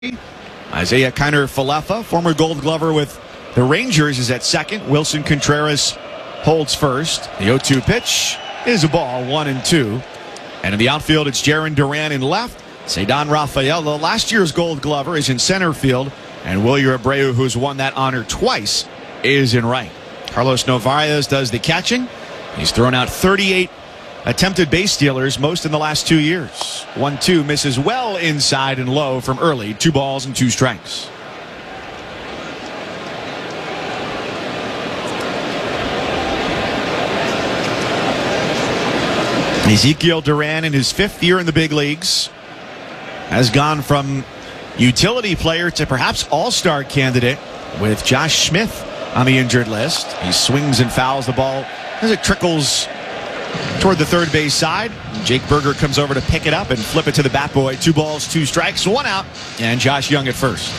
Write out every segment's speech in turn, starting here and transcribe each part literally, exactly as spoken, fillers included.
Isaiah Kiner-Falefa, former Gold Glover with the Rangers, is at second. Wilson Contreras holds first. The oh two pitch is a ball, one and two. And in the outfield, it's Jarren Duran in left. Ceddanne Rafael, the last year's Gold Glover, is in center field. And Wilyer Abreu, who's won that honor twice, is in right. Carlos Narvaez does the catching. He's thrown out thirty-eight attempted base stealers, most in the last two years. one two misses well inside and low from early. Two balls and two strikes. Ezekiel Duran, in his fifth year in the big leagues, has gone from utility player to perhaps all-star candidate with Josh Smith on the injured list. He swings and fouls the ball as it trickles toward the third base side. Jake Burger comes over to pick it up and flip it to the bat boy. Two balls, two strikes, one out, and Josh Young at first.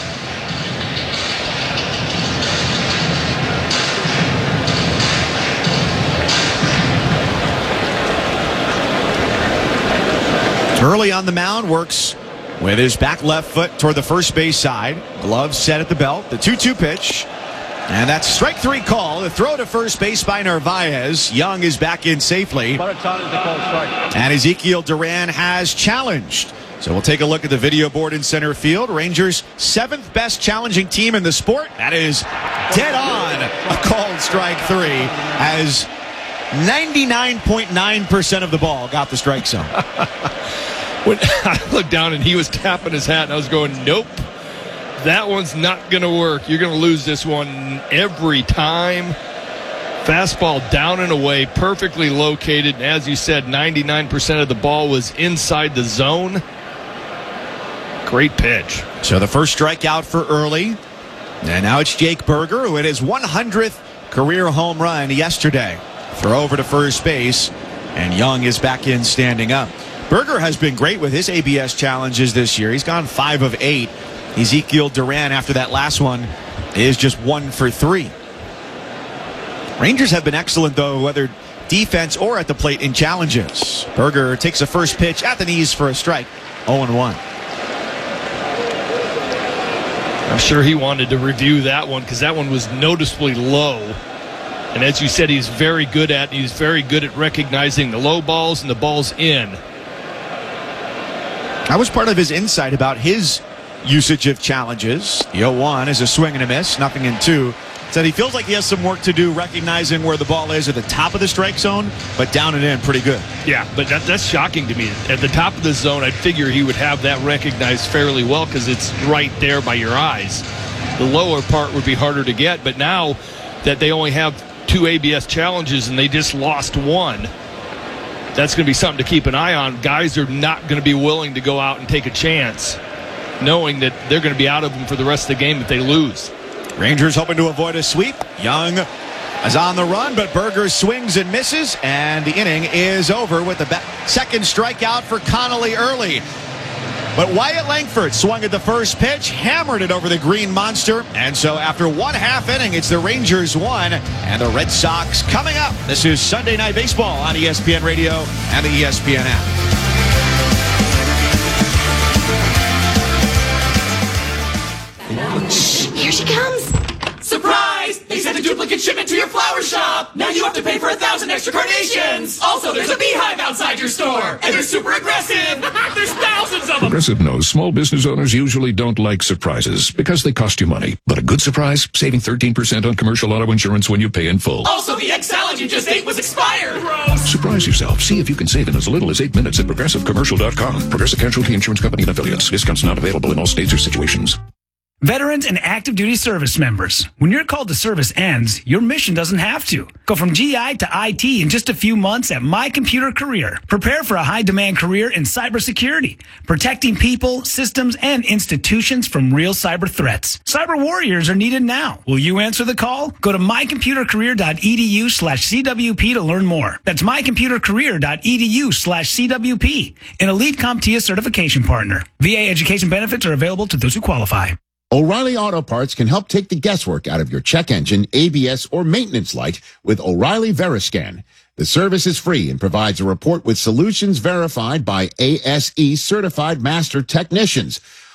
Early on the mound, works with his back left foot toward the first base side. Glove set at the belt. The two two pitch. And that's strike three call. The throw to first base by Narvaez. Young is back in safely. And Ezekiel Duran has challenged. So we'll take a look at the video board in center field. Rangers' seventh best challenging team in the sport. That is dead on a called strike three, as ninety-nine point nine percent of the ball got the strike zone. When I looked down and he was tapping his hat, and I was going, nope, that one's not going to work. You're going to lose this one every time. Fastball down and away, perfectly located. And as you said, ninety-nine percent of the ball was inside the zone. Great pitch. So the first strikeout for early. And now it's Jake Burger, who hit his one hundredth career home run yesterday. Throw over to first base, and Young is back in standing up. Burger has been great with his A B S challenges this year. He's gone five of eight. Ezekiel Duran, after that last one, is just one for three. Rangers have been excellent, though, whether defense or at the plate in challenges. Burger takes a first pitch at the knees for a strike. oh and one. I'm sure he wanted to review that one because that one was noticeably low. And as you said, he's very good at he's very good at recognizing the low balls and the balls in. That was part of his insight about his usage of challenges. The oh one is a swing and a miss, nothing in two. Said he feels like he has some work to do recognizing where the ball is at the top of the strike zone, but down and in pretty good. Yeah, but that, that's shocking to me. At the top of the zone, I'd figure he would have that recognized fairly well because it's right there by your eyes. The lower part would be harder to get, but now that they only have two A B S challenges and they just lost one, that's going to be something to keep an eye on. Guys are not going to be willing to go out and take a chance, knowing that they're going to be out of them for the rest of the game if they lose. Rangers hoping to avoid a sweep. Young is on the run, but Burger swings and misses, and the inning is over with the ba- second strikeout for Connolly early. But Wyatt Langford swung at the first pitch, hammered it over the green monster, and so after one half inning, it's the Rangers one and the Red Sox coming up. This is Sunday Night Baseball on E S P N Radio and the E S P N app. Shh, here she comes. Surprise! They sent a duplicate shipment to your flower shop. Now you have to pay for a thousand extra carnations. Also, there's a beehive outside your store, and they're super aggressive. There's thousands of them. Progressive knows small business owners usually don't like surprises because they cost you money. But a good surprise, saving thirteen percent on commercial auto insurance when you pay in full. Also, the egg salad you just ate was expired. Gross. Surprise yourself. See if you can save in as little as eight minutes at progressive commercial dot com. Progressive Casualty Insurance Company and affiliates. Discounts not available in all states or situations. Veterans and active duty service members, when your call to service ends, your mission doesn't have to. Go from G I to I T in just a few months at My Computer Career. Prepare for a high-demand career in cybersecurity, protecting people, systems, and institutions from real cyber threats. Cyber warriors are needed now. Will you answer the call? Go to my computer career dot e d u slash c w p to learn more. That's my computer career dot e d u slash c w p, an Elite CompTIA certification partner. V A education benefits are available to those who qualify. O'Reilly Auto Parts can help take the guesswork out of your check engine, A B S, or maintenance light with O'Reilly Veriscan. The service is free and provides a report with solutions verified by A S E certified master technicians.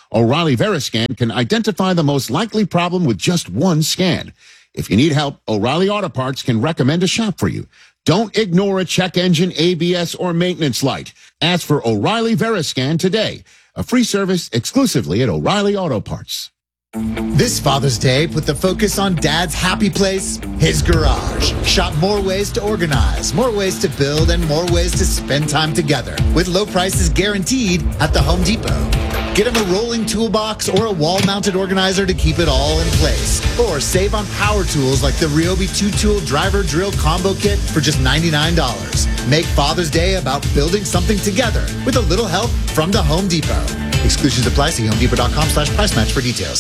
O'Reilly Veriscan can identify the most likely problem with just one scan. If you need help, O'Reilly Auto Parts can recommend a shop for you. Don't ignore a check engine, A B S, or maintenance light. Ask for O'Reilly Veriscan today. A free service exclusively at O'Reilly Auto Parts. This Father's Day, put the focus on Dad's happy place, his garage. Shop more ways to organize, more ways to build, and more ways to spend time together. With low prices guaranteed at the Home Depot. Get him a rolling toolbox or a wall-mounted organizer to keep it all in place. Or save on power tools like the Ryobi two-tool driver drill combo kit for just ninety-nine dollars. Make Father's Day about building something together with a little help from the Home Depot. Exclusions apply. See homedepot.com slash price match for details.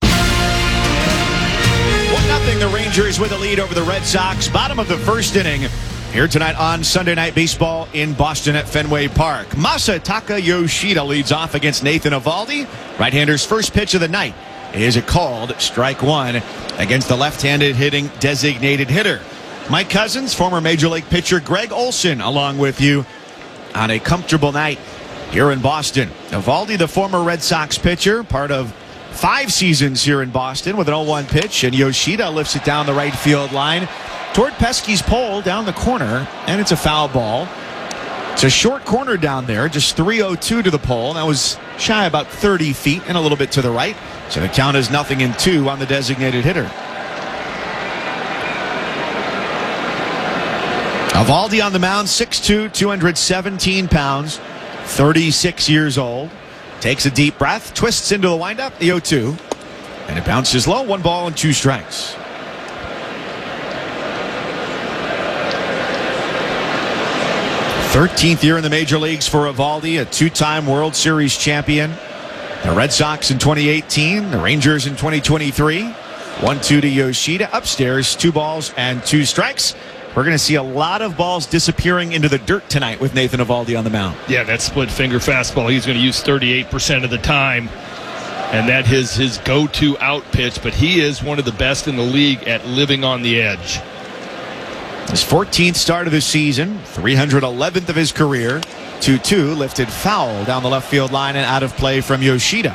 one nothing the Rangers with a lead over the Red Sox. Bottom of the first inning. Here tonight on Sunday Night Baseball in Boston at Fenway Park. Masataka Yoshida leads off against Nathan Eovaldi. Right-hander's first pitch of the night is a called strike one against the left-handed hitting designated hitter. Mike Cousins, former Major League pitcher Greg Olson, along with you on a comfortable night here in Boston. Eovaldi, the former Red Sox pitcher, part of five seasons here in Boston with an oh one pitch, and Yoshida lifts it down the right field line toward Pesky's pole down the corner, and it's a foul ball. It's a short corner down there, just three oh two to the pole. That was shy about thirty feet and a little bit to the right. So the count is nothing in two on the designated hitter. Eovaldi on the mound, six two, two hundred seventeen pounds, thirty-six years old. Takes a deep breath, twists into the windup, the oh two, and it bounces low, one ball and two strikes. thirteenth year in the major leagues for Eovaldi, a two-time World Series champion. The Red Sox in twenty eighteen, the Rangers in twenty twenty-three. one two to Yoshida. Upstairs, two balls and two strikes. We're going to see a lot of balls disappearing into the dirt tonight with Nathan Eovaldi on the mound. Yeah, that split finger fastball he's going to use thirty-eight percent of the time. And that is his go-to out pitch. But he is one of the best in the league at living on the edge. His fourteenth start of the season, three hundred eleventh of his career. two two lifted foul down the left field line and out of play from Yoshida.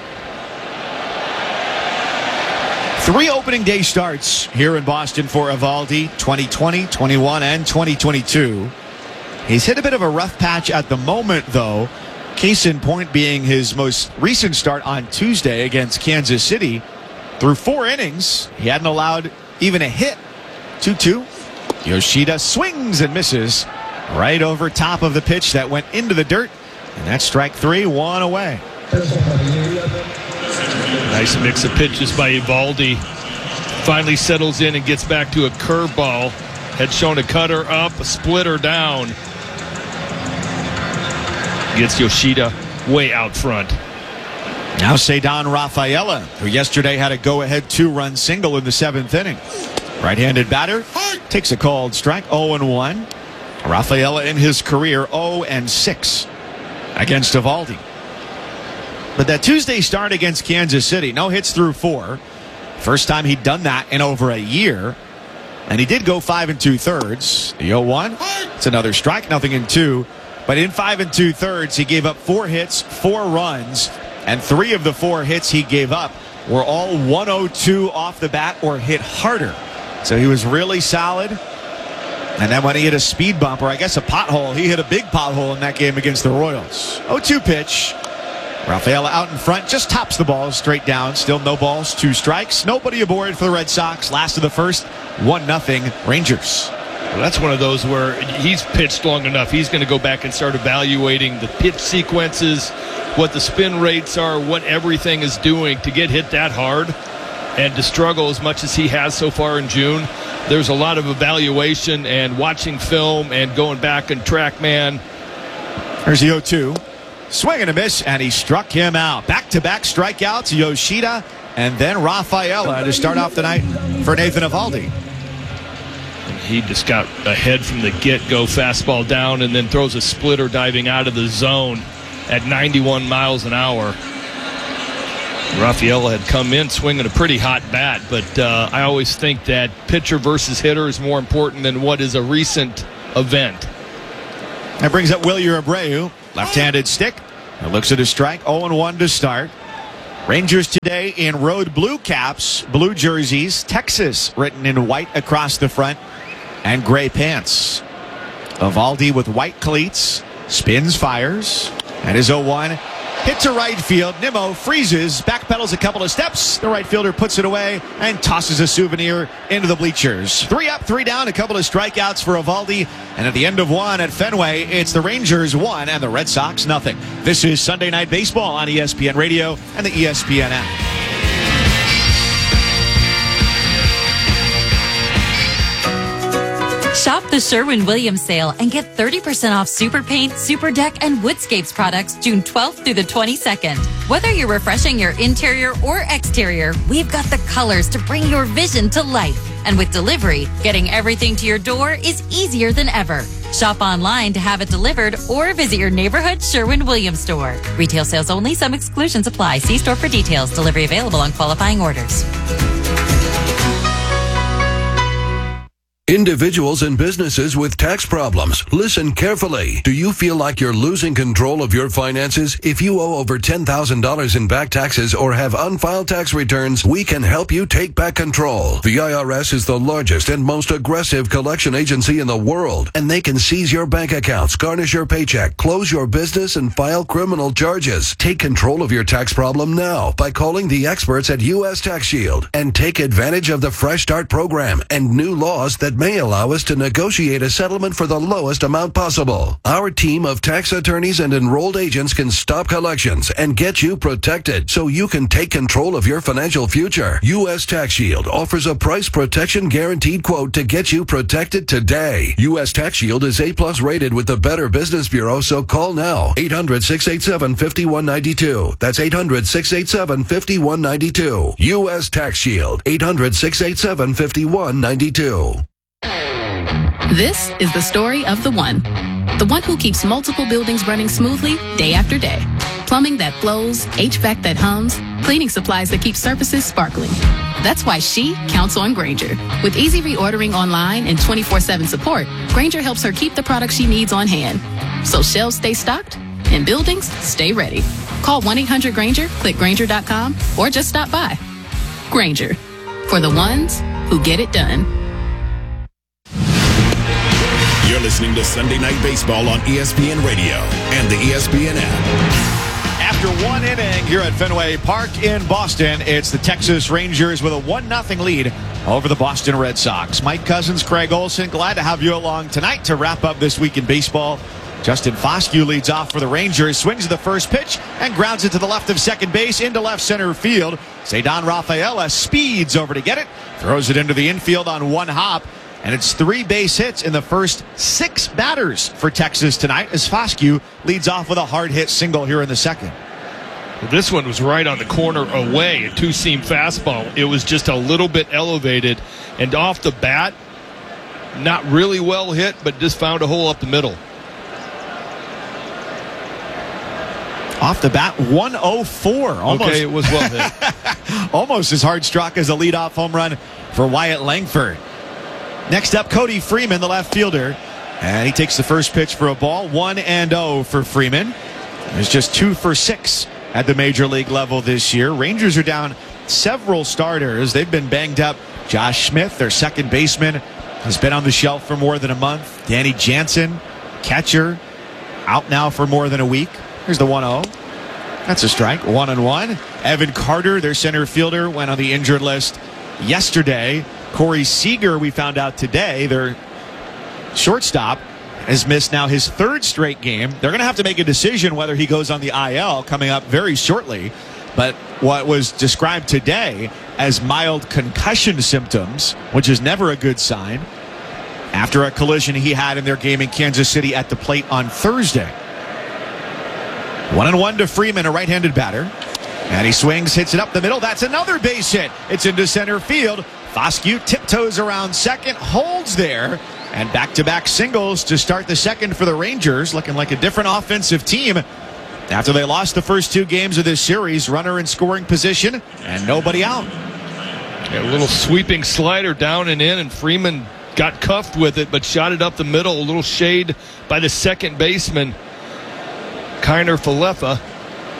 Three opening day starts here in Boston for Eovaldi, twenty twenty, twenty-one, and twenty twenty-two. He's hit a bit of a rough patch at the moment, though. Case in point being his most recent start on Tuesday against Kansas City. Through four innings, he hadn't allowed even a hit. two two. Yoshida swings and misses right over top of the pitch that went into the dirt. And that's strike three, one away. Nice mix of pitches by Eovaldi. Finally settles in and gets back to a curveball. Had shown a cutter up, a splitter down. Gets Yoshida way out front. Now Ceddanne Rafaela, who yesterday had a go-ahead two-run single in the seventh inning. Right-handed batter takes a called strike, oh and one. Rafaela in his career oh and six against Eovaldi. But that Tuesday start against Kansas City, no hits through four. First time he'd done that in over a year. And he did go five and two-thirds. The oh one, it's another strike, nothing in two. But in five and two-thirds, he gave up four hits, four runs, and three of the four hits he gave up were all one oh two off the bat or hit harder. So he was really solid. And then when he hit a speed bump, or I guess a pothole, he hit a big pothole in that game against the Royals. oh two pitch. Rafaela out in front, just tops the ball straight down. Still no balls, two strikes. Nobody aboard for the Red Sox. Last of the first, one nothing Rangers. Well, that's one of those where he's pitched long enough. He's going to go back and start evaluating the pitch sequences, what the spin rates are, what everything is doing to get hit that hard. And to struggle as much as he has so far in June, there's a lot of evaluation and watching film and going back and TrackMan. There's the oh two. Swing and a miss, and he struck him out. Back-to-back strikeouts, Yoshida, and then Rafaela to start off the night for Nathan Eovaldi. He just got ahead from the get-go, fastball down, and then throws a splitter diving out of the zone at ninety-one miles an hour. Rafaela had come in swinging a pretty hot bat, but uh, I always think that pitcher versus hitter is more important than what is a recent event. That brings up Wilyer Abreu, left-handed stick. It looks at a strike, oh and one to start. Rangers today in road blue caps, blue jerseys, Texas written in white across the front, and gray pants. Eovaldi with white cleats, spins, fires, and his oh one hit to right field. Nimmo freezes, backpedals a couple of steps. The right fielder puts it away and tosses a souvenir into the bleachers. Three up, three down, a couple of strikeouts for Eovaldi. And at the end of one at Fenway, it's the Rangers one and the Red Sox nothing. This is Sunday Night Baseball on E S P N Radio and the E S P N app. Shop the Sherwin-Williams sale and get thirty percent off Super Paint, Super Deck, and Woodscapes products June twelfth through the twenty-second. Whether you're refreshing your interior or exterior, we've got the colors to bring your vision to life. And with delivery, getting everything to your door is easier than ever. Shop online to have it delivered or visit your neighborhood Sherwin-Williams store. Retail sales only. Some exclusions apply. See store for details. Delivery available on qualifying orders. Individuals and businesses with tax problems, listen carefully. Do you feel like you're losing control of your finances? If you owe over ten thousand dollars in back taxes or have unfiled tax returns, we can help you take back control. The I R S is the largest and most aggressive collection agency in the world, and they can seize your bank accounts, garnish your paycheck, close your business, and file criminal charges. Take control of your tax problem now by calling the experts at U S Tax Shield and take advantage of the Fresh Start program and new laws that may allow us to negotiate a settlement for the lowest amount possible. Our team of tax attorneys and enrolled agents can stop collections and get you protected so you can take control of your financial future. U S Tax Shield offers a price protection guaranteed quote to get you protected today. U S Tax Shield is A plus rated with the Better Business Bureau, so call now. eight hundred, six eight seven, five one nine two. That's eight hundred, six eight seven, five one nine two. U S Tax Shield. eight hundred, six eight seven, five one nine two. This is the story of the one. The one who keeps multiple buildings running smoothly day after day. Plumbing that flows, H V A C that hums, cleaning supplies that keep surfaces sparkling. That's why she counts on Grainger. With easy reordering online and twenty-four seven support, Grainger helps her keep the products she needs on hand. So shelves stay stocked and buildings stay ready. Call one eight hundred Grainger, click Grainger dot com, or just stop by. Grainger, for the ones who get it done. You're listening to Sunday Night Baseball on E S P N Radio and the E S P N app. After one inning here at Fenway Park in Boston, it's the Texas Rangers with a one nothing lead over the Boston Red Sox. Mike Cousins, Craig Olson, glad to have you along tonight to wrap up this week in baseball. Justin Foscue leads off for the Rangers, swings the first pitch and grounds it to the left of second base into left center field. Ceddanne Rafaela speeds over to get it, throws it into the infield on one hop. And it's three base hits in the first six batters for Texas tonight as Foscue leads off with a hard hit single here in the second. Well, this one was right on the corner away, a two-seam fastball. It was just a little bit elevated, and off the bat, not really well hit, but just found a hole up the middle. Off the bat, one oh four. Almost, okay, it was well hit. Almost as hard struck as a leadoff home run for Wyatt Langford. Next up, Cody Freeman, the left fielder. And he takes the first pitch for a ball. one and oh for Freeman. He's just two for six at the major league level this year. Rangers are down several starters. They've been banged up. Josh Smith, their second baseman, has been on the shelf for more than a month. Danny Jansen, catcher, out now for more than a week. Here's the one oh. That's a strike. One and one. Evan Carter, their center fielder, went on the injured list yesterday. Corey Seager, we found out today, their shortstop, has missed now his third straight game. They're going to have to make a decision whether he goes on the I L coming up very shortly. But what was described today as mild concussion symptoms, which is never a good sign, after a collision he had in their game in Kansas City at the plate on Thursday. One and one to Freeman, a right-handed batter. And he swings, hits it up the middle. That's another base hit. It's into center field. Foscue tiptoes around second, holds there, and back-to-back singles to start the second for the Rangers, looking like a different offensive team after they lost the first two games of this series. Runner in scoring position and nobody out. Yeah, a little sweeping slider down and in, and Freeman got cuffed with it, but shot it up the middle. A little shade by the second baseman, Kiner Falefa.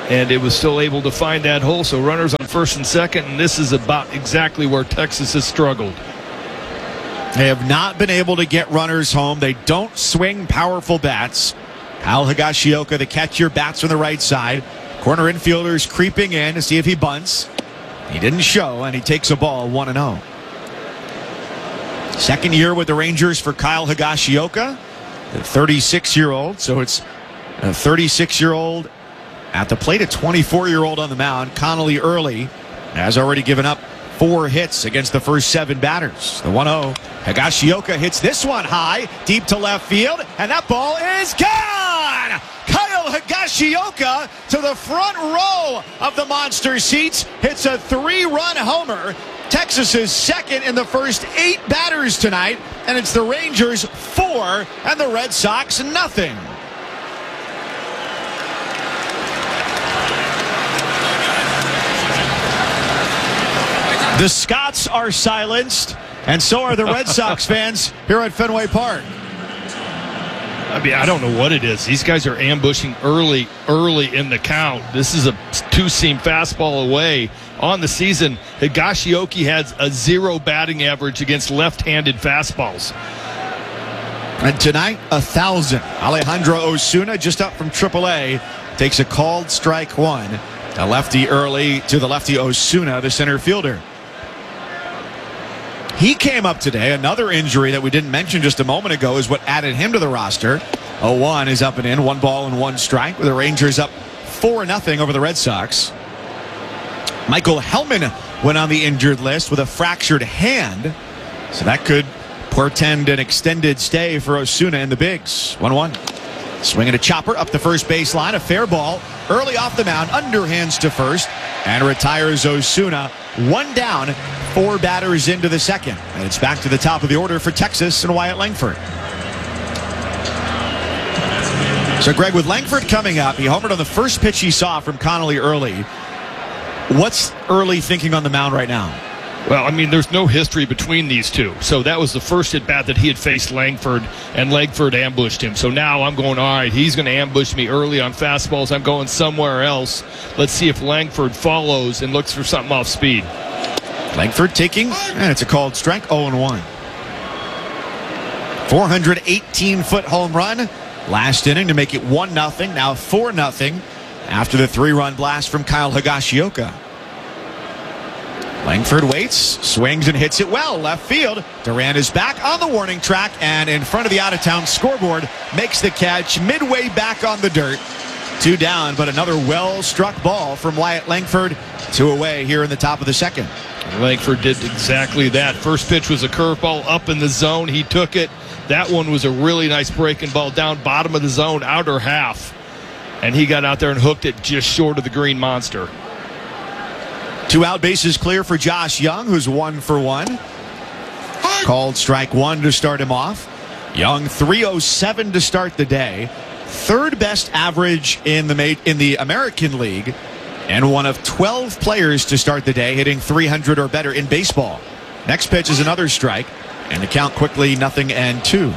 and it was still able to find that hole. So runners on first and second, and this is about exactly where Texas has struggled. They have not been able to get runners home. They don't swing powerful bats. Kyle Higashioka, the catcher, bats from the right side. Corner infielders creeping in to see if he bunts. He didn't show, and he takes a ball one and oh. Second year with the Rangers for Kyle Higashioka, the thirty-six-year-old. So it's a thirty-six-year-old at the plate, a twenty-four-year-old on the mound. Connolly Early has already given up four hits against the first seven batters. The one oh. Higashioka hits this one high, deep to left field, and that ball is gone! Kyle Higashioka to the front row of the Monster seats, hits a three-run homer. Texas's second in the first eight batters tonight, and it's the Rangers four and the Red Sox nothing. The Scots are silenced, and so are the Red Sox fans here at Fenway Park. I mean, I don't know what it is. These guys are ambushing early, early in the count. This is a two-seam fastball away. On the season, Higashioka has a zero batting average against left-handed fastballs. And tonight, a thousand. Alejandro Osuna, just up from triple A, takes a called strike one. A lefty Early to the lefty Osuna, the center fielder. He came up today. Another injury that we didn't mention just a moment ago is what added him to the roster. oh one is up and in, one ball and one strike, with the Rangers up four nothing over the Red Sox. Michael Hellman went on the injured list with a fractured hand, so that could portend an extended stay for Osuna in the bigs. one one. Swinging a chopper up the first baseline, a fair ball. Early off the mound, underhands to first, and retires Osuna. One down, four batters into the second. And it's back to the top of the order for Texas and Wyatt Langford. So, Greg, with Langford coming up, he homered on the first pitch he saw from Connolly Early. What's Early thinking on the mound right now? Well, I mean, there's no history between these two. So that was the first at-bat that he had faced Langford, and Langford ambushed him. So now I'm going, all right, he's going to ambush me early on fastballs. I'm going somewhere else. Let's see if Langford follows and looks for something off speed. Langford taking, and it's a called strike, oh and one. four hundred eighteen foot home run last inning to make it one nothing. Now four nothing after the three-run blast from Kyle Higashioka. Langford waits, swings and hits it well. Left field. Duran is back on the warning track and in front of the out-of-town scoreboard. Makes the catch midway back on the dirt. Two down, but another well-struck ball from Wyatt Langford. Two away here in the top of the second. Langford did exactly that. First pitch was a curveball up in the zone. He took it. That one was a really nice breaking ball down bottom of the zone, outer half. And he got out there and hooked it just short of the green monster. Two out, bases clear for Josh Young, who's one for one. Called strike one to start him off. Young, three oh seven to start the day. Third best average in the in the American League, and one of twelve players to start the day hitting three hundred or better in baseball. Next pitch is another strike, and the count quickly nothing and two.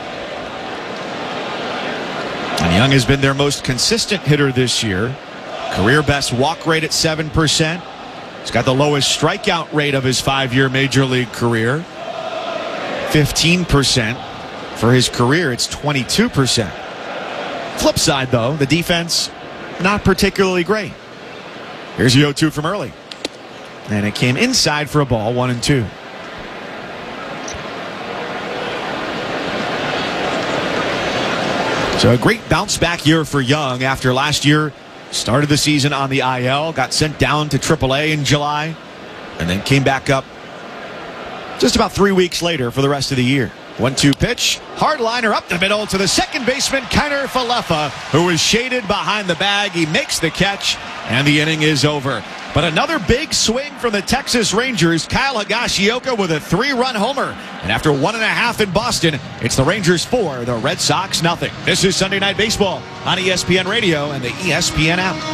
And Young has been their most consistent hitter this year. Career best walk rate at seven percent. He's got the lowest strikeout rate of his five-year major league career. fifteen percent. For his career, it's twenty-two percent. Flip side, though, the defense, not particularly great. Here's the oh two from Early. And it came inside for a ball, one and two. So a great bounce back year for Young after last year. Started the season on the I L, got sent down to triple A in July, and then came back up just about three weeks later for the rest of the year. one two pitch, hard liner up the middle to the second baseman, Kiner Falefa, who is shaded behind the bag. He makes the catch, and the inning is over. But another big swing from the Texas Rangers, Kyle Higashioka with a three-run homer. And after one and a half in Boston, it's the Rangers four, the Red Sox nothing. This is Sunday Night Baseball on E S P N Radio and the E S P N app.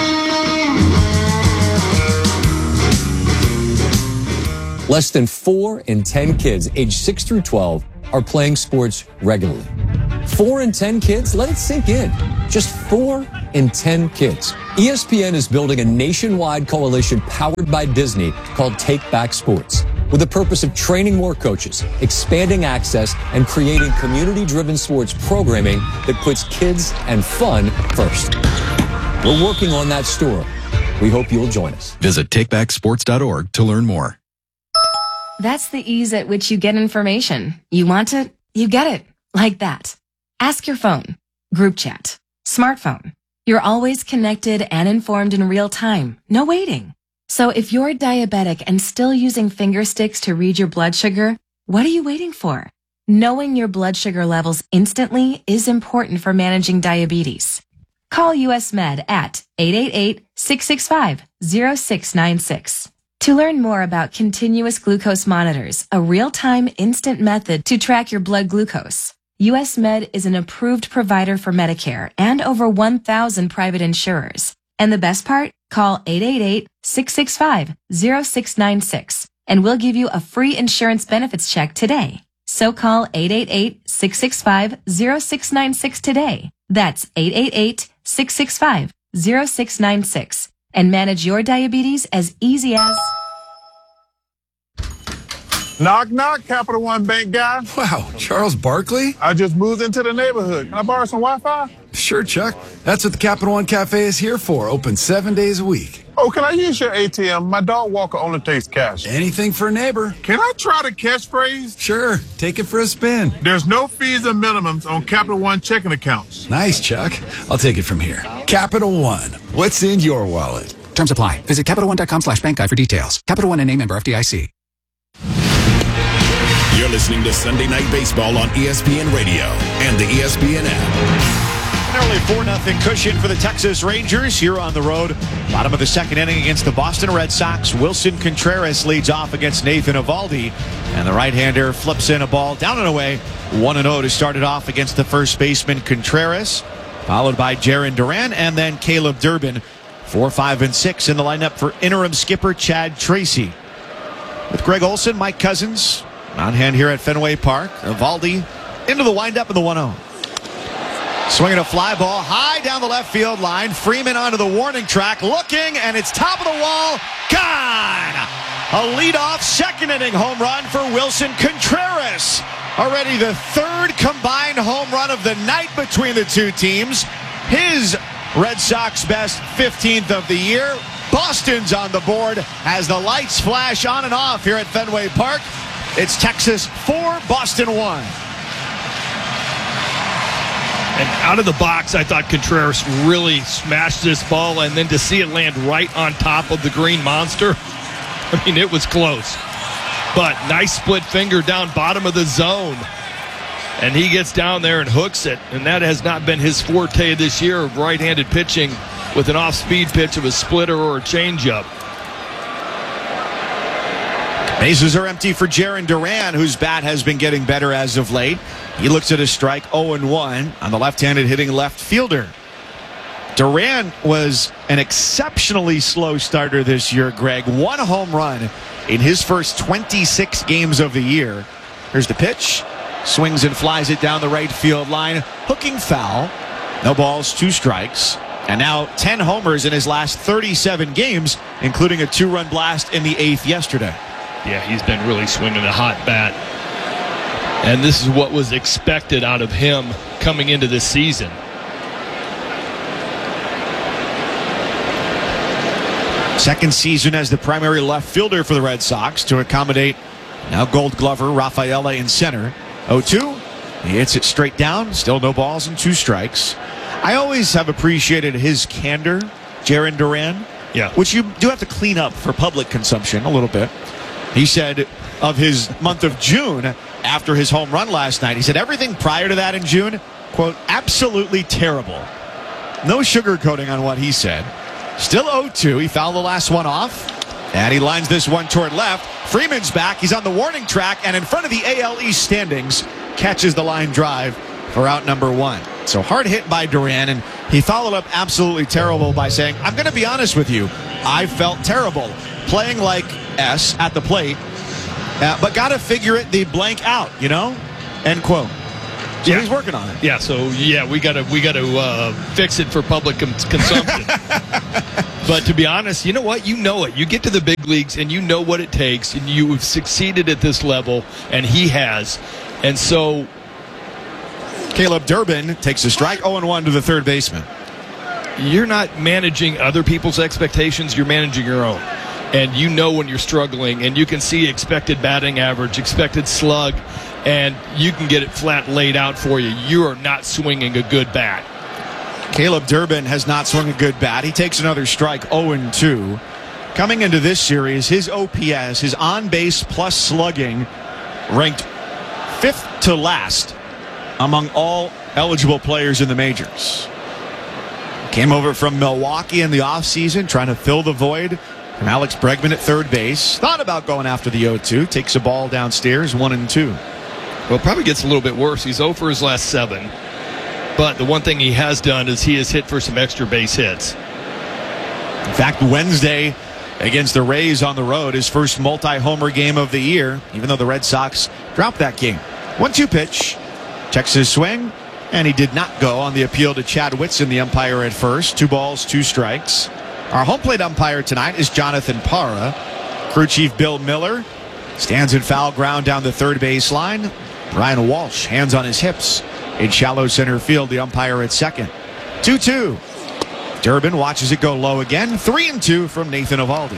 Less than four in ten kids aged six through twelve are playing sports regularly. Four in ten kids? Let it sink in. Just four in ten kids. E S P N is building a nationwide coalition powered by Disney called Take Back Sports, with the purpose of training more coaches, expanding access, and creating community-driven sports programming that puts kids and fun first. We're working on that story. We hope you'll join us. Visit take back sports dot org to learn more. That's the ease at which you get information. You want it, you get it. Like that. Ask your phone. Group chat. Smartphone. You're always connected and informed in real time. No waiting. So if you're diabetic and still using finger sticks to read your blood sugar, what are you waiting for? Knowing your blood sugar levels instantly is important for managing diabetes. Call U S Med at eight eight eight, six six five, zero six nine six. To learn more about continuous glucose monitors, a real-time instant method to track your blood glucose, U S Med is an approved provider for Medicare and over one thousand private insurers. And the best part? Call eight eight eight, six six five, zero six nine six and we'll give you a free insurance benefits check today. So call eight eight eight, six six five, zero six nine six today. That's eight eight eight, six six five, zero six nine six and manage your diabetes as easy as... Knock, knock, Capital One Bank guy. Wow, Charles Barkley? I just moved into the neighborhood. Can I borrow some Wi-Fi? Sure, Chuck. That's what the Capital One Cafe is here for. Open seven days a week. Oh, can I use your A T M? My dog walker only takes cash. Anything for a neighbor. Can I try the catchphrase? Sure. Take it for a spin. There's no fees and minimums on Capital One checking accounts. Nice, Chuck. I'll take it from here. Capital One. What's in your wallet? Terms apply. Visit Capital One dot com slash bank guide for details. Capital One and a member F D I C. You're listening to Sunday Night Baseball on E S P N Radio and the E S P N app. Nearly four nothing cushion for the Texas Rangers here on the road. Bottom of the second inning against the Boston Red Sox. Wilson Contreras leads off against Nathan Eovaldi. And the right-hander flips in a ball down and away. one and oh to start it off against the first baseman Contreras. Followed by Jarren Duran and then Caleb Durbin. Four, five, and six in the lineup for interim skipper Chad Tracy. With Greg Olson, Mike Cousins on hand here at Fenway Park. Eovaldi into the windup of the one oh. Swinging a fly ball high down the left field line. Freeman onto the warning track, looking, and it's top of the wall. Gone! A leadoff second inning home run for Wilson Contreras. Already the third combined home run of the night between the two teams. His Red Sox best fifteenth of the year. Boston's on the board as the lights flash on and off here at Fenway Park. It's Texas four, Boston one. And out of the box, I thought Contreras really smashed this ball, and then to see it land right on top of the green monster, I mean, it was close. But nice split finger down bottom of the zone. And he gets down there and hooks it, and that has not been his forte this year of right-handed pitching with an off-speed pitch of a splitter or a changeup. Bases are empty for Jarren Duran, whose bat has been getting better as of late. He looks at a strike oh and one on the left-handed hitting left fielder. Duran was an exceptionally slow starter this year, Greg. One home run in his first twenty-six games of the year. Here's the pitch. Swings and flies it down the right field line. Hooking foul. No balls, two strikes. And now ten homers in his last thirty-seven games, including a two-run blast in the eighth yesterday. Yeah, he's been really swinging a hot bat. And this is what was expected out of him coming into this season. Second season as the primary left fielder for the Red Sox to accommodate now Gold Glover Rafaela in center. oh two. He hits it straight down. Still no balls and two strikes. I always have appreciated his candor, Jarren Duran. Yeah. Which you do have to clean up for public consumption a little bit. He said of his month of June after his home run last night, he said everything prior to that in June, quote, absolutely terrible. No sugarcoating on what he said. Still oh two. He fouled the last one off. And he lines this one toward left. Freeman's back. He's on the warning track. And in front of the A L East standings, catches the line drive for out number one. So hard hit by Duran. And he followed up absolutely terrible by saying, I'm going to be honest with you. I felt terrible playing like S at the plate. Uh, but got to figure it the blank out, you know? End quote. So yeah. he's working on it. Yeah, so, yeah, we got to we got to uh, fix it for public com- consumption. But to be honest, you know what? You know it. You get to the big leagues, and you know what it takes, and you've succeeded at this level, and he has. And so Caleb Durbin takes a strike, oh and one to the third baseman. You're not managing other people's expectations. You're managing your own. And you know when you're struggling, and you can see expected batting average, expected slug, and you can get it flat laid out for you. You are not swinging a good bat. Caleb Durbin has not swung a good bat. He takes another strike, oh and two. Coming into this series, his O P S, his on-base plus slugging, ranked fifth to last among all eligible players in the majors. Came over from Milwaukee in the offseason, trying to fill the void from Alex Bregman at third base. Thought about going after the oh two. Takes a ball downstairs, one and two. Well, it probably gets a little bit worse. He's oh for his last seven. But the one thing he has done is he has hit for some extra base hits. In fact, Wednesday against the Rays on the road, his first multi-homer game of the year, even though the Red Sox dropped that game. one two pitch. Checks his swing. And he did not go on the appeal to Chad Whitson, the umpire at first. Two balls, two strikes. Our home plate umpire tonight is Jonathan Parra. Crew chief Bill Miller stands in foul ground down the third base line. Brian Walsh, hands on his hips. In shallow center field, the umpire at second. two two. Durbin watches it go low again. three and two from Nathan Eovaldi.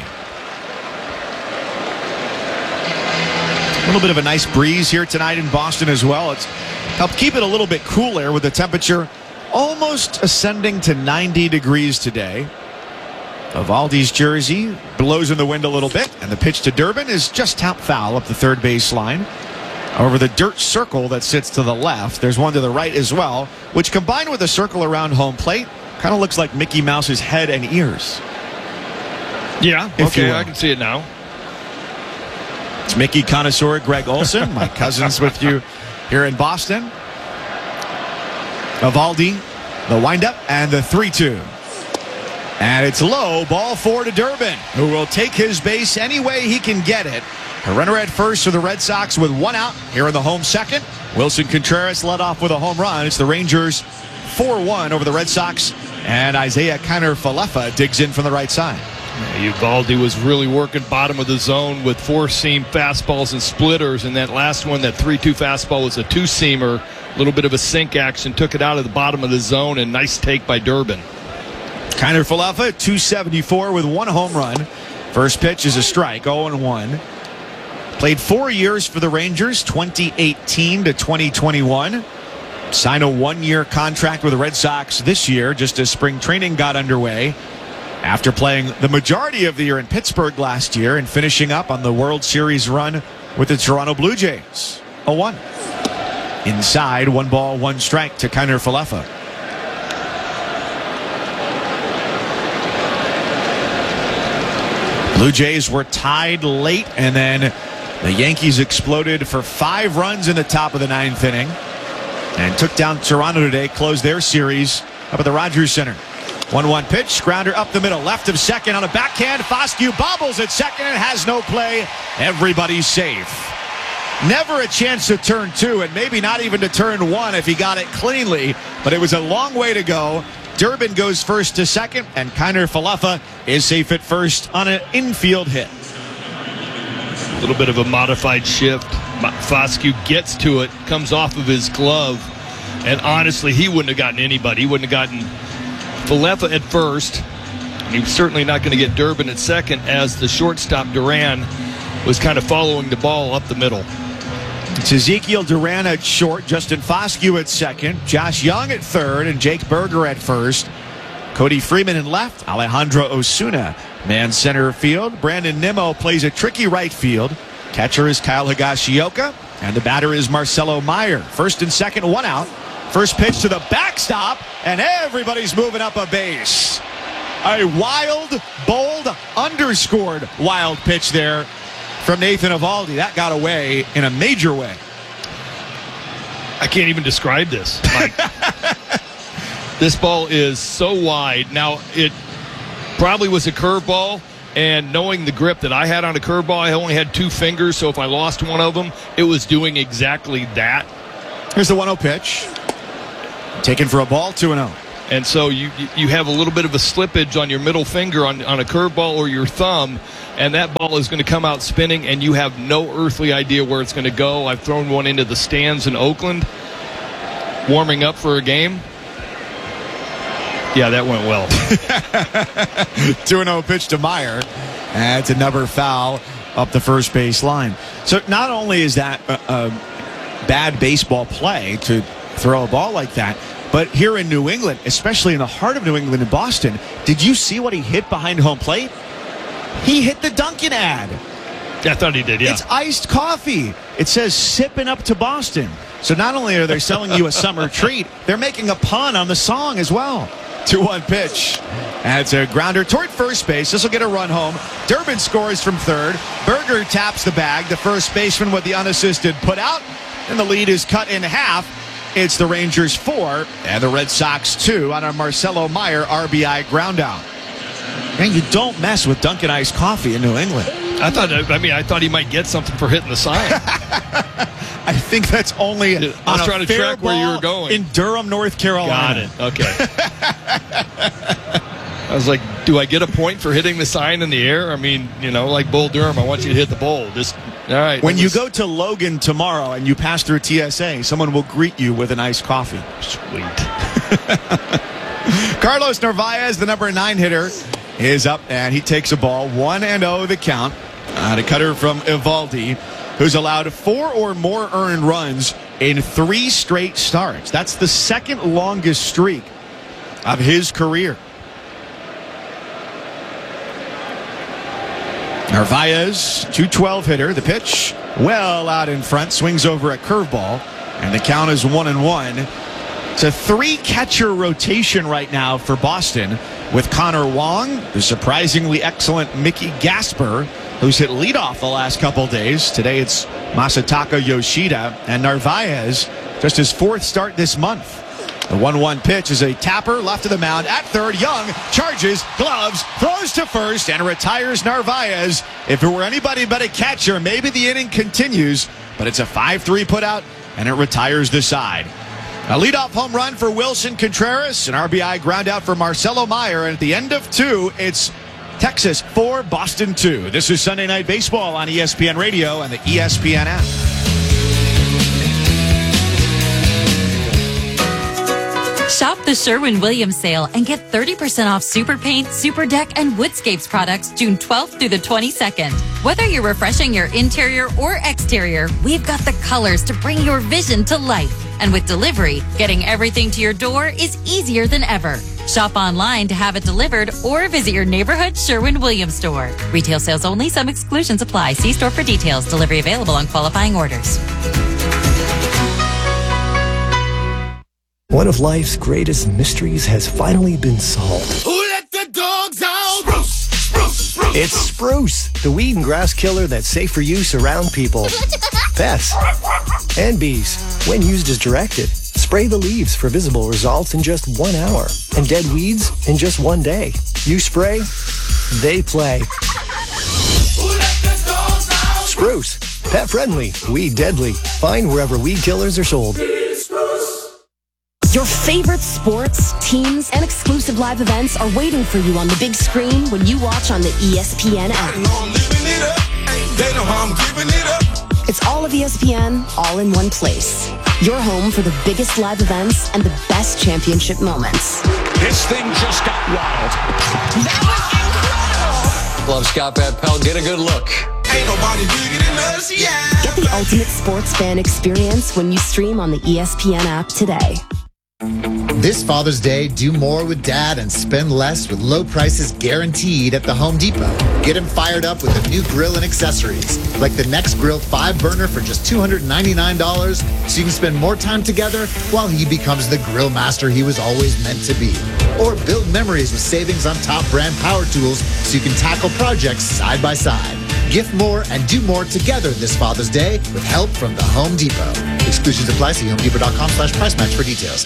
A little bit of a nice breeze here tonight in Boston as well. It's helped keep it a little bit cooler with the temperature almost ascending to ninety degrees today. Eovaldi's jersey blows in the wind a little bit, and the pitch to Durbin is just tap foul up the third base line. Over the dirt circle that sits to the left, there's one to the right as well, which combined with the circle around home plate, kind of looks like Mickey Mouse's head and ears. Yeah, If okay, you will. I can see it now. It's Mickey connoisseur Greg Olson, my cousins with you here in Boston. Eovaldi, the windup, and the three two. And it's low, ball four to Durbin, who will take his base any way he can get it. A runner at first for the Red Sox with one out here in the home second. Wilson Contreras led off with a home run. It's the Rangers four one over the Red Sox, and Isaiah Kiner-Falefa digs in from the right side. Eovaldi was really working bottom of the zone with four-seam fastballs and splitters, and that last one, that three two fastball, was a two-seamer, a little bit of a sink action, took it out of the bottom of the zone, and nice take by Durbin. Kiner-Falefa, two seventy-four with one home run. First pitch is a strike, oh and one. Played four years for the Rangers, twenty eighteen to twenty twenty-one. Signed a one-year contract with the Red Sox this year, just as spring training got underway. After playing the majority of the year in Pittsburgh last year and finishing up on the World Series run with the Toronto Blue Jays. oh one. Inside, one ball, one strike to Kiner-Falefa. Blue Jays were tied late, and then the Yankees exploded for five runs in the top of the ninth inning and took down Toronto today, closed their series up at the Rogers Center. one one pitch, grounder up the middle, left of second on a backhand. Foscue bobbles at second and has no play. Everybody's safe. Never a chance to turn two, and maybe not even to turn one if he got it cleanly, but it was a long way to go. Durbin goes first to second, and Kiner-Falefa is safe at first on an infield hit. A little bit of a modified shift. Foscue gets to it, comes off of his glove, and honestly, he wouldn't have gotten anybody. He wouldn't have gotten Falefa at first. He was certainly not going to get Durbin at second, as the shortstop Duran was kind of following the ball up the middle. It's Ezekiel Duran at short, Justin Foscue at second, Josh Young at third, and Jake Berger at first. Cody Freeman in left, Alejandro Osuna man center field. Brandon Nimmo plays a tricky right field. Catcher is Kyle Higashioka, and the batter is Marcelo Meyer. First and second, one out. First pitch to the backstop, and everybody's moving up a base. A wild, bold, underscored wild pitch there from Nathan Eovaldi. That got away in a major way. I can't even describe this. Like, this ball is so wide. Now, it probably was a curveball, and knowing the grip that I had on a curveball, I only had two fingers, so if I lost one of them, it was doing exactly that. Here's the one oh pitch. Taken for a ball, two and oh. And so you you have a little bit of a slippage on your middle finger on, on a curveball or your thumb, and that ball is going to come out spinning, and you have no earthly idea where it's going to go. I've thrown one into the stands in Oakland, warming up for a game. Yeah, that went well. two and oh pitch to Meyer. That's another foul up the first base line. So not only is that a, a bad baseball play to throw a ball like that, but here in New England, especially in the heart of New England in Boston, did you see what he hit behind home plate? He hit the Dunkin' ad. I thought he did, yeah. It's iced coffee. It says sipping up to Boston. So not only are they selling you a summer treat, they're making a pun on the song as well. two one pitch. And it's a grounder toward first base. This will get a run home. Durbin scores from third. Berger taps the bag. The first baseman with the unassisted put out. And the lead is cut in half. It's the Rangers four and the Red Sox two on a Marcelo Meyer R B I ground out. Man, you don't mess with Dunkin' iced coffee in New England. I thought, I mean, I thought he might get something for hitting the sign. I think that's only I was on trying a to fair track where you were ball going. in Durham, North Carolina. Got it. Okay. I was like, do I get a point for hitting the sign in the air? I mean, you know, like Bull Durham, I want you to hit the bowl. Just all right. When you was... go to Logan tomorrow and you pass through T S A, someone will greet you with an iced coffee. Sweet. Carlos Narvaez, the number nine hitter, is up and he takes a ball. one and oh the count. Uh, the cutter from Evaldi, who's allowed four or more earned runs in three straight starts. That's the second longest streak of his career. Narvaez, two twelve hitter. The pitch well out in front, swings over a curveball, and the count is one and one. It's a three-catcher rotation right now for Boston with Connor Wong, the surprisingly excellent Mickey Gasper, who's hit leadoff the last couple days. Today it's Masataka Yoshida, and Narvaez, just his fourth start this month. The one one pitch is a tapper left of the mound at third. Young charges, gloves, throws to first, and retires Narvaez. If it were anybody but a catcher, maybe the inning continues, but it's a five three put out, and it retires the side. A leadoff home run for Wilson Contreras, an R B I ground out for Marcelo Meyer, and at the end of two, it's Texas four, Boston two. This is Sunday Night Baseball on E S P N Radio and the E S P N app. Shop the Sherwin-Williams sale and get thirty percent off Super Paint, Super Deck, and Woodscapes products June twelfth through the twenty-second. Whether you're refreshing your interior or exterior, we've got the colors to bring your vision to life. And with delivery, getting everything to your door is easier than ever. Shop online to have it delivered or visit your neighborhood Sherwin-Williams store. Retail sales only. Some exclusions apply. See store for details. Delivery available on qualifying orders. One of life's greatest mysteries has finally been solved. Who let the dogs out? Spruce, spruce, spruce. It's Spruce, the weed and grass killer that's safe for use around people, pets, and bees. When used as directed, spray the leaves for visible results in just one hour and dead weeds in just one day. You spray, they play. Who let the dogs out? Spruce, pet friendly, weed deadly. Find wherever weed killers are sold. Your favorite sports, teams, and exclusive live events are waiting for you on the big screen when you watch on the E S P N app. They know how I'm giving it up. It's all of E S P N, all in one place. Your home for the biggest live events and the best championship moments. This thing just got wild. That was incredible! Love Scott Van Pelt. Get a good look. Ain't nobody bigger than us, yeah. Get the ultimate sports fan experience when you stream on the E S P N app today. This Father's Day, do more with Dad and spend less with low prices guaranteed at the Home Depot. Get him fired up with a new grill and accessories, like the Next Grill five burner for just two hundred ninety-nine dollars, so you can spend more time together while he becomes the grill master he was always meant to be. Or build memories with savings on top brand power tools so you can tackle projects side by side. Gift more and do more together this Father's Day with help from the Home Depot. Exclusions apply. See homedepot.com slash price match for details.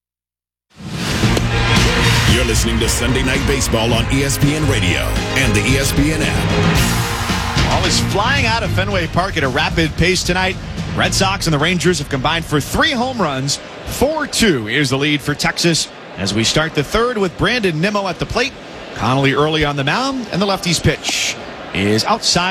You're listening to Sunday Night Baseball on E S P N Radio and the E S P N app. Ball is flying out of Fenway Park at a rapid pace tonight. Red Sox and the Rangers have combined for three home runs. four two is the lead for Texas as we start the third with Brandon Nimmo at the plate. Connolly early on the mound, and the lefty's pitch is outside.